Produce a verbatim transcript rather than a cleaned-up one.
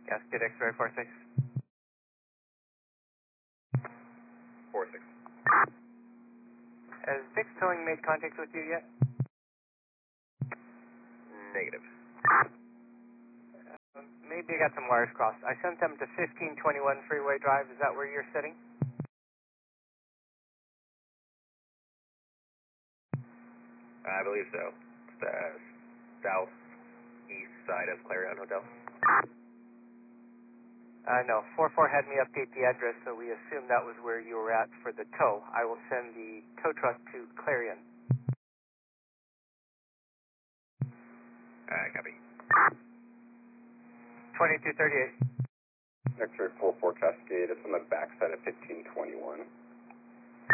Cascade X-ray four six. four six. Has Dix Towing made contact with you yet? Negative. Um, maybe I got some wires crossed. I sent them to fifteen twenty-one Freeway Drive. Is that where you're sitting? I believe so. It's the southeast side of Clarion Hotel. Uh, no, four four had me update the address, so we assumed that was where you were at for the tow. I will send the tow truck to Clarion. Uh, copy. twenty-two thirty-eight. X-ray four four Cascade, it's on the backside of fifteen twenty-one.